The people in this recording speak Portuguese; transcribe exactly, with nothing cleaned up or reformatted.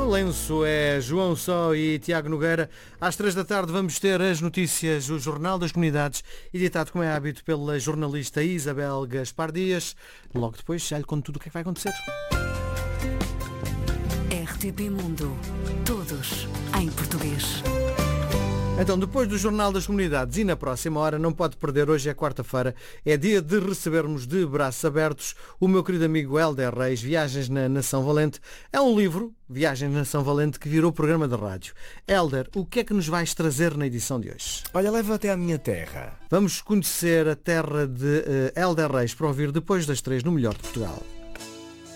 O lenço é João Só e Tiago Nogueira. Às três da tarde vamos ter as notícias, o Jornal das Comunidades, editado como é hábito pela jornalista Isabel Gaspar Dias. Logo depois já lhe conto tudo o que é que vai acontecer. R T P Mundo. Todos em português. Então, depois do Jornal das Comunidades e na próxima hora, não pode perder, hoje é quarta-feira, é dia de recebermos de braços abertos o meu querido amigo Hélder Reis, Viagens na Nação Valente. É um livro, Viagens na Nação Valente, que virou programa de rádio. Hélder, o que é que nos vais trazer na edição de hoje? Olha, leva até à minha terra. Vamos conhecer a terra de uh, Hélder Reis para ouvir depois das três no Melhor de Portugal.